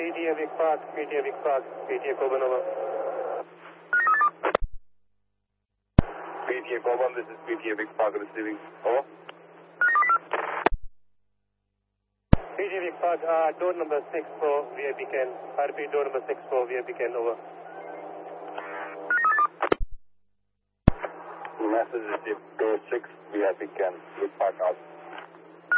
PTA Vic Park, PTA Coburn, over. PTA Coburn, this is PTA Vic Park receiving, over. PTA Vic Park, door number 6 for VIP Ken. I repeat, door number 6 for VIP Ken, over. Message received, door 6, VIP Ken, Vic Park out.